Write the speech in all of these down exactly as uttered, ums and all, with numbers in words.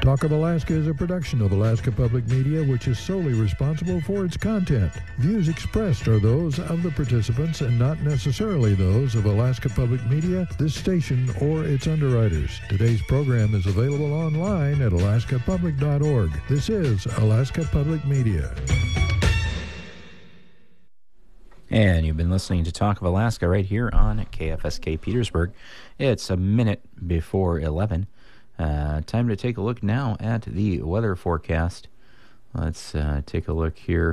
Talk of Alaska is a production of Alaska Public Media, which is solely responsible for its content. Views expressed are those of the participants and not necessarily those of Alaska Public Media, this station, or its underwriters. Today's program is available online at alaska public dot org. This is Alaska Public Media. And you've been listening to Talk of Alaska right here on K F S K Petersburg. It's a minute before eleven. Uh, time to take a look now at the weather forecast. Let's uh, take a look here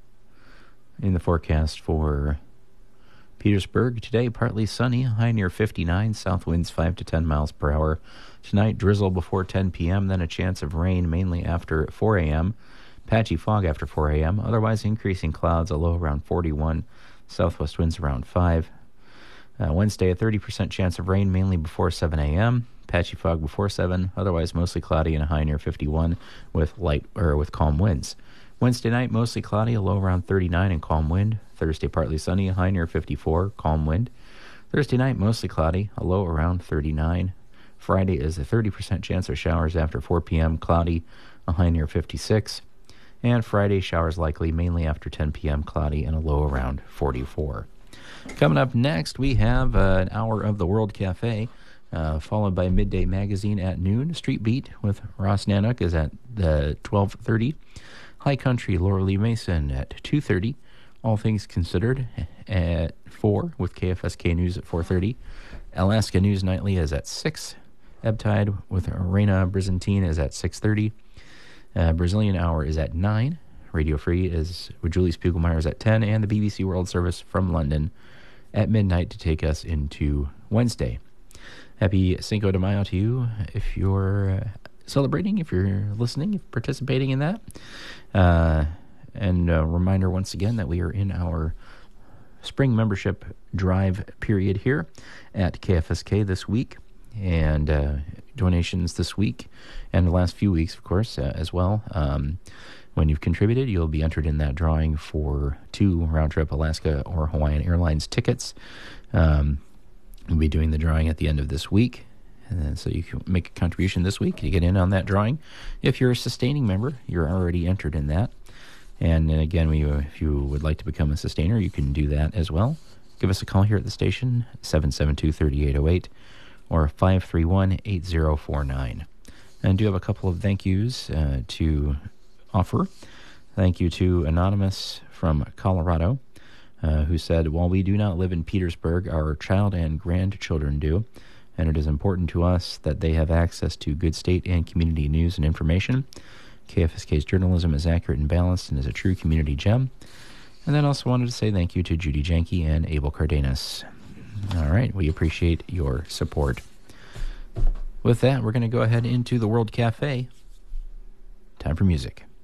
in the forecast for Petersburg. Today, partly sunny, high near fifty-nine, south winds five to ten miles per hour. Tonight, drizzle before ten p.m., then a chance of rain mainly after four a.m., patchy fog after four a.m., otherwise increasing clouds, a low around forty-one, southwest winds around five. Uh, Wednesday, a thirty percent chance of rain mainly before seven a.m., patchy fog before seven, otherwise mostly cloudy and a high near fifty-one with light or with calm winds. Wednesday night, mostly cloudy, a low around thirty-nine and calm wind. Thursday, partly sunny, a high near fifty-four, calm wind. Thursday night, mostly cloudy, a low around thirty-nine. Friday is a thirty percent chance of showers after four p.m., cloudy, a high near fifty-six. And Friday, showers likely mainly after ten p.m., cloudy, and a low around forty-four. Coming up next, we have uh, an hour of the World Cafe, uh, followed by Midday Magazine at noon. Street Beat with Ross Nanook is at uh, twelve thirty. High Country, Laura Lee Mason at two thirty. All Things Considered at four, with K F S K News at four thirty. Alaska News Nightly is at six. Ebb Tide with Reina Brizantine is at six thirty. Uh, Brazilian Hour is at nine. Radio Free is with Julie Spiegelmeyer is at ten. And the B B C World Service from London at midnight to take us into Wednesday. Happy Cinco de Mayo to you if you're uh, celebrating, if you're listening, if you're participating in that. Uh, and a reminder once again that we are in our spring membership drive period here at K F S K this week. And uh, donations this week and the last few weeks, of course, uh, as well. Um, when you've contributed, you'll be entered in that drawing for two round-trip Alaska or Hawaiian Airlines tickets. Um, we'll be doing the drawing at the end of this week. And then, so you can make a contribution this week to get in on that drawing. If you're a sustaining member, you're already entered in that. And then again, we, if you would like to become a sustainer, you can do that as well. Give us a call here at the station, seven seven two, three eight zero eight. Or five three one, eight zero four nine. And I do have a couple of thank yous uh, to offer. Thank you to Anonymous from Colorado, uh, who said, while we do not live in Petersburg, our child and grandchildren do, and it is important to us that they have access to good state and community news and information. K F S K's journalism is accurate and balanced and is a true community gem. And then also wanted to say thank you to Judy Janke and Abel Cardenas. All right, we appreciate your support. With that, we're going to go ahead into the World Cafe. Time for music.